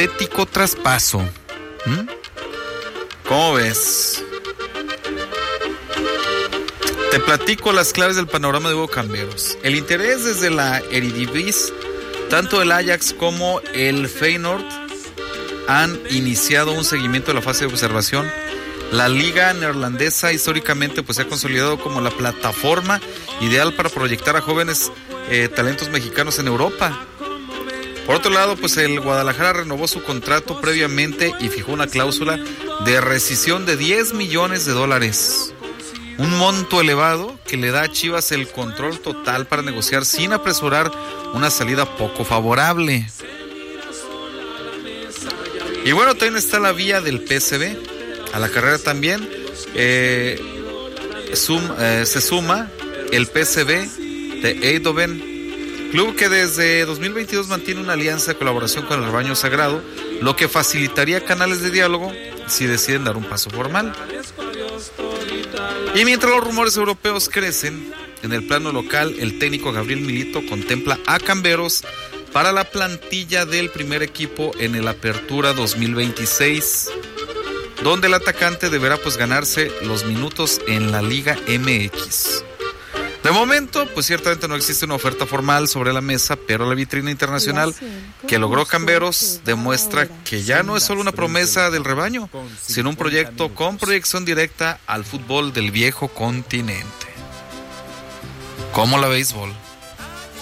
hipotético traspaso. ¿Cómo ves? Te platico las claves del panorama de Hugo Camberos. El interés desde la Eredivisie, tanto el Ajax como el Feyenoord han iniciado un seguimiento de la fase de observación. La liga neerlandesa históricamente pues se ha consolidado como la plataforma ideal para proyectar a jóvenes talentos mexicanos en Europa. Por otro lado, pues el Guadalajara renovó su contrato previamente y fijó una cláusula de rescisión de $10 millones. Un monto elevado que le da a Chivas el control total para negociar sin apresurar una salida poco favorable. Y bueno, también está la vía del PSV. A la carrera también se suma el PSV de Eindhoven, club que desde 2022 mantiene una alianza de colaboración con el Rebaño Sagrado, lo que facilitaría canales de diálogo si deciden dar un paso formal. Y mientras los rumores europeos crecen, en el plano local, el técnico Gabriel Milito contempla a Camberos para la plantilla del primer equipo en el Apertura 2026, donde el atacante deberá pues ganarse los minutos en la Liga MX. De momento, pues ciertamente no existe una oferta formal sobre la mesa, pero la vitrina internacional que logró Camberos demuestra que ya no es solo una promesa del rebaño, sino un proyecto con proyección directa al fútbol del viejo continente. ¿Cómo la béisbol?